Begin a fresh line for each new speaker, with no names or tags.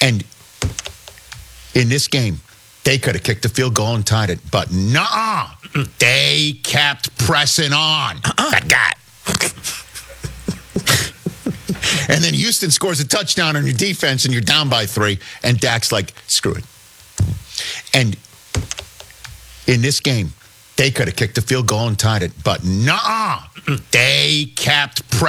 And in this game, they could have kicked the field goal and tied it, but nuh-uh. They kept pressing on. That guy. And then Houston scores a touchdown on your defense, and you're down by 3, and Dak's like, screw it. And in this game, they could have kicked the field goal and tied it, but nuh-uh. They kept pressing.